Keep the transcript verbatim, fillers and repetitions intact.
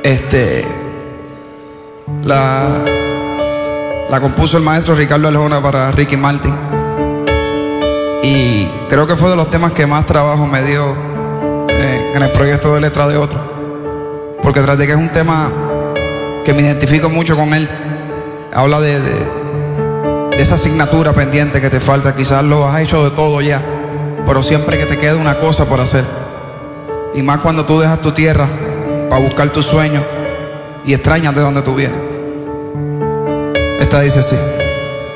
Este, la, la compuso el maestro Ricardo Arjona para Ricky Martin. Y creo que fue de los temas que más trabajo me dio eh, en el proyecto de Letra de Otro. Porque tras de que es un tema que me identifico mucho con él, habla de, de, de esa asignatura pendiente que te falta. Quizás lo has hecho de todo ya, pero siempre que te queda una cosa por hacer. Y más cuando tú dejas tu tierra para buscar tus sueños y extrañas de donde tú vienes. Esta dice así.